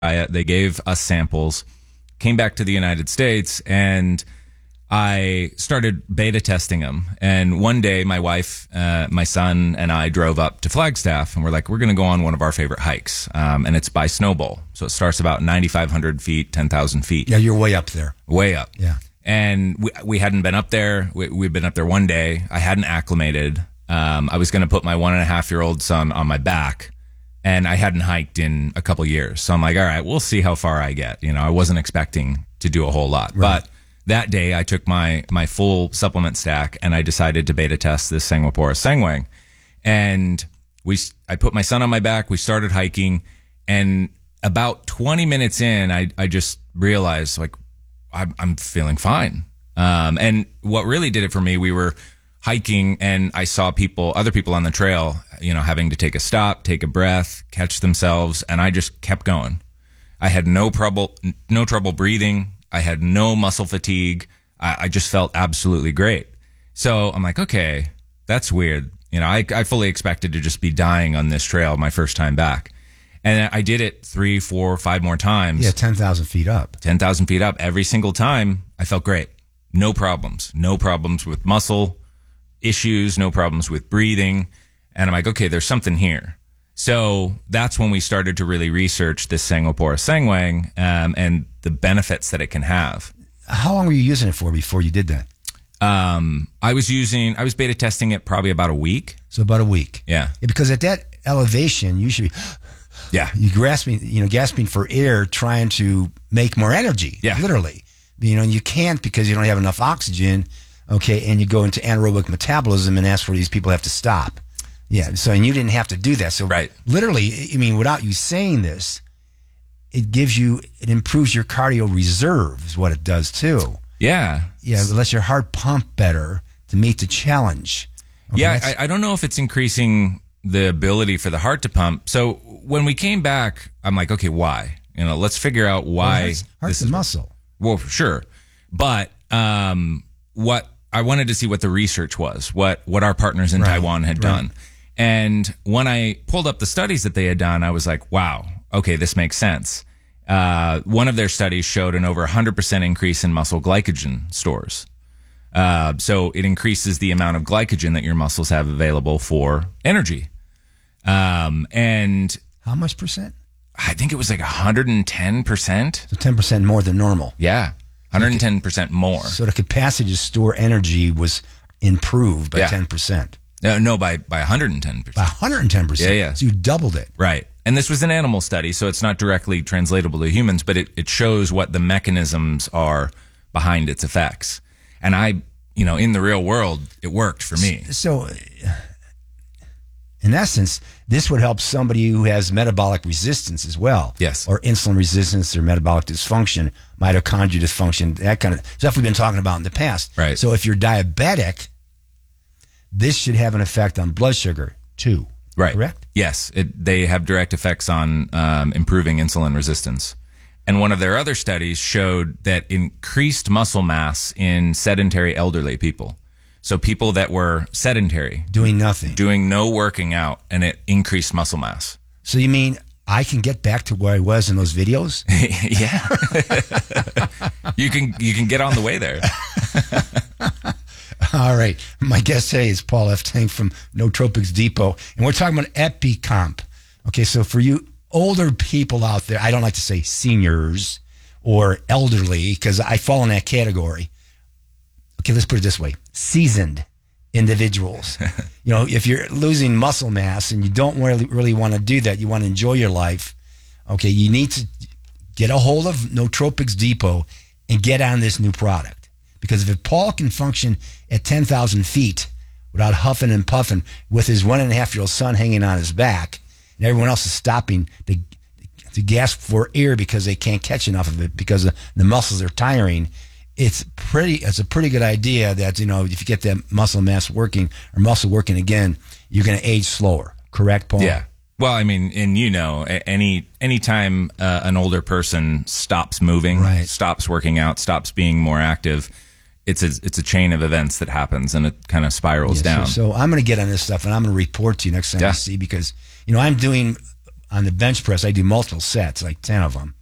They gave us samples, came back to the United States, and I started beta testing them. And one day, my wife, my son, and I drove up to Flagstaff, and we're like, we're going to go on one of our favorite hikes. And it's by Snowbowl. So it starts about 9,500 feet, 10,000 feet. Yeah, you're way up there. Way up. Yeah. And we hadn't been up there. We'd been up there one day. I hadn't acclimated. I was going to put my 1.5-year-old son on my back, and I hadn't hiked in a couple years. So I'm like, all right, we'll see how far I get. I wasn't expecting to do a whole lot. Right. But that day I took my full supplement stack and I decided to beta test this Sanguiporous Sangwang. And I put my son on my back. We started hiking, and about 20 minutes in, I just realized, like, I'm feeling fine. And what really did it for me, we were hiking and I saw other people on the trail, having to take a stop, take a breath, catch themselves. And I just kept going. I had no trouble breathing. I had no muscle fatigue. I just felt absolutely great. So I'm like, okay, that's weird. I fully expected to just be dying on this trail my first time back. And I did it 3, 4, 5 more times. Yeah, 10,000 feet up. 10,000 feet up. Every single time, I felt great. No problems. No problems with muscle issues, no problems with breathing. And I'm like, okay, there's something here. So that's when we started to really research this Sanguiporous Sangwang and the benefits that it can have. How long were you using it for before you did that? I was beta testing it probably about a week. So about a week. Yeah. Because at that elevation, you should be... Yeah. You gasping for air, trying to make more energy. Yeah. Literally. You can't because you don't have enough oxygen. Okay. And you go into anaerobic metabolism, and that's where these people have to stop. Yeah. So, and you didn't have to do that. So right. Literally, without you saying this, it improves your cardio reserve is what it does too. Yeah. Yeah. It lets your heart pump better to meet the challenge. Okay, yeah. I don't know if it's increasing the ability for the heart to pump. So when we came back, I'm like, okay, why? Let's figure out why. Heart's a muscle. Well, sure. But what I wanted to see what the research was, what our partners in Taiwan had done. And when I pulled up the studies that they had done, I was like, wow, okay, this makes sense. One of their studies showed an over 100% increase in muscle glycogen stores. So it increases the amount of glycogen that your muscles have available for energy. And how much percent? I think it was like 110%. So 10% more than normal. Yeah. 110% more. So the capacity to store energy was improved by 10%. No, by 110%. By 110%? Yeah. So you doubled it. Right. And this was an animal study, so it's not directly translatable to humans, but it shows what the mechanisms are behind its effects. And in the real world, it worked for me. So, in essence, this would help somebody who has metabolic resistance as well. Yes. Or insulin resistance or metabolic dysfunction, mitochondria dysfunction, that kind of stuff we've been talking about in the past. Right. So if you're diabetic, this should have an effect on blood sugar too. Right. Correct? Yes. They have direct effects on improving insulin resistance. And one of their other studies showed that increased muscle mass in sedentary elderly people. So people that were sedentary. Doing nothing. Doing no working out, and it increased muscle mass. So you mean I can get back to where I was in those videos? Yeah. You can get on the way there. All right. My guest today is Paul F. Tank from Nootropics Depot, and we're talking about EpiComp. Okay, so for you older people out there, I don't like to say seniors or elderly because I fall in that category. Okay, let's put it this way. Seasoned individuals. If you're losing muscle mass and you don't really want to do that, you want to enjoy your life, okay, you need to get a hold of Nootropics Depot and get on this new product. Because if Paul can function at 10,000 feet without huffing and puffing with his 1.5-year-old son hanging on his back, and everyone else is stopping to gasp for air because they can't catch enough of it because the muscles are tiring, it's a pretty good idea that, if you get that muscle mass working or muscle working again, you're going to age slower. Correct, Paul? Yeah. Well, I mean, and anytime an older person stops moving, stops working out, stops being more active, it's a chain of events that happens and it kind of spirals down. So I'm going to get on this stuff and I'm going to report to you next time I see, because I'm on the bench press, I do multiple sets, like 10 of them.